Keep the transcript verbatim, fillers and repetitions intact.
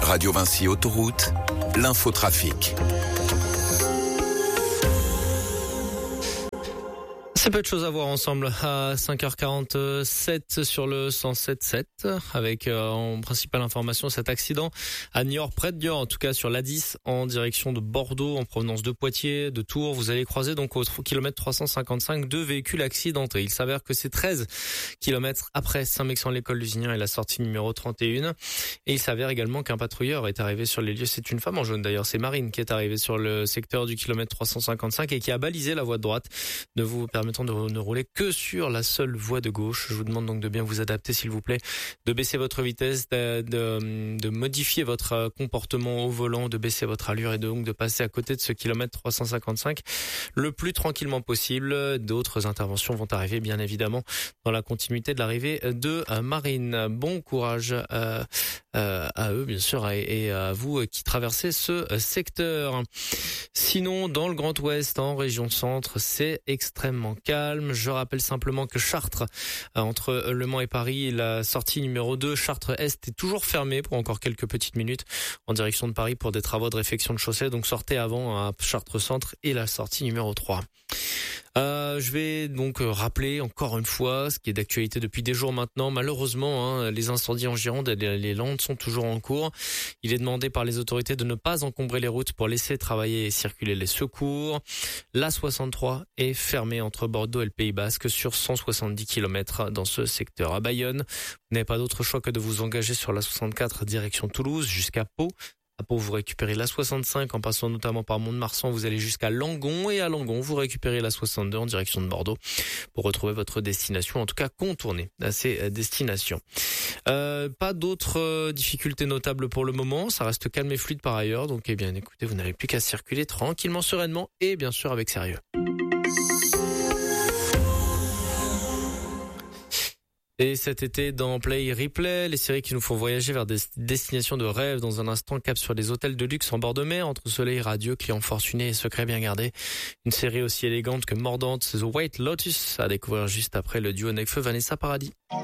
Radio Vinci Autoroute, l'infotrafic. C'est peu de choses à voir ensemble à cinq heures quarante-sept sur le cent sept sept avec euh, en principale information cet accident à Niort, près de Niort, en tout cas sur l'A dix en direction de Bordeaux en provenance de Poitiers, de Tours. Vous allez croiser donc au kilomètre trois cent cinquante-cinq deux véhicules accidentés. Il s'avère que c'est treize kilomètres après Saint-Mexan-l'École Lusignan et la sortie numéro trente et un. Et il s'avère également qu'un patrouilleur est arrivé sur les lieux. C'est une femme en jaune d'ailleurs, c'est Marine qui est arrivée sur le secteur du kilomètre trois cent cinquante-cinq et qui a balisé la voie de droite, ne vous permettant de ne rouler que sur la seule voie de gauche. Je vous demande donc de bien vous adapter s'il vous plaît, de baisser votre vitesse, de, de, de modifier votre comportement au volant, de baisser votre allure et donc de passer à côté de ce kilomètre trois cent cinquante-cinq le plus tranquillement possible. D'autres interventions vont arriver bien évidemment dans la continuité de l'arrivée de Marine. Bon courage à, à eux bien sûr et à vous qui traversez ce secteur. Sinon, dans le Grand Ouest, en région centre, c'est extrêmement calme. Je rappelle simplement que Chartres, entre Le Mans et Paris, la sortie numéro deux, Chartres-Est, est toujours fermée pour encore quelques petites minutes en direction de Paris pour des travaux de réfection de chaussée. Donc sortez avant à Chartres-Centre et la sortie numéro trois. Euh, je vais donc rappeler encore une fois ce qui est d'actualité depuis des jours maintenant. Malheureusement, hein, les incendies en Gironde et les Landes sont toujours en cours. Il est demandé par les autorités de ne pas encombrer les routes pour laisser travailler et circuler les secours. L'A soixante-trois est fermée entre Bordeaux et le Pays Basque sur cent soixante-dix kilomètres dans ce secteur. À Bayonne, vous n'avez pas d'autre choix que de vous engager sur l'A soixante-quatre direction Toulouse jusqu'à Pau. À Pau, vous récupérez la soixante-cinq en passant notamment par Mont-de-Marsan, vous allez jusqu'à Langon et à Langon, vous récupérez la soixante-deux en direction de Bordeaux pour retrouver votre destination, en tout cas contourner à ces destinations. Euh, pas d'autres euh, difficultés notables pour le moment, ça reste calme et fluide par ailleurs, donc eh bien écoutez, vous n'avez plus qu'à circuler tranquillement, sereinement et bien sûr avec sérieux. Et cet été dans Play Replay, les séries qui nous font voyager vers des destinations de rêve. Dans un instant, cap sur les hôtels de luxe en bord de mer, entre soleil radieux, clients fortunés et secrets bien gardés. Une série aussi élégante que mordante, c'est The White Lotus, à découvrir juste après le duo Nekfeu Vanessa Paradis.